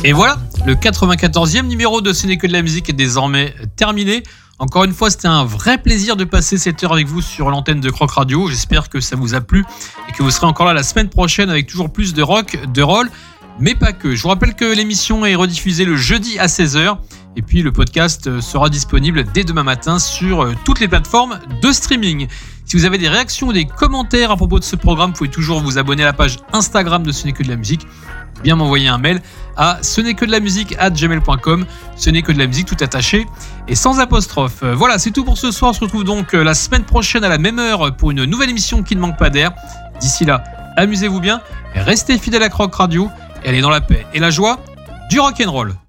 Et voilà, le 94e numéro de Ce n'est que de la musique est désormais terminé. Encore une fois, c'était un vrai plaisir de passer cette heure avec vous sur l'antenne de Croc Radio. J'espère que ça vous a plu et que vous serez encore là la semaine prochaine avec toujours plus de rock, de roll, mais pas que. Je vous rappelle que l'émission est rediffusée le jeudi à 16h et puis le podcast sera disponible dès demain matin sur toutes les plateformes de streaming. Si vous avez des réactions ou des commentaires à propos de ce programme, vous pouvez toujours vous abonner à la page Instagram de Ce n'est que de la musique. Bien m'envoyer un mail à ce-n'est-que-de-la-musique@gmail.com. Ce n'est que de la musique tout attaché et sans apostrophe. Voilà, c'est tout pour ce soir. On se retrouve donc la semaine prochaine à la même heure pour une nouvelle émission qui ne manque pas d'air. D'ici là, amusez-vous bien, restez fidèles à Croc Radio et allez dans la paix et la joie du rock'n'roll.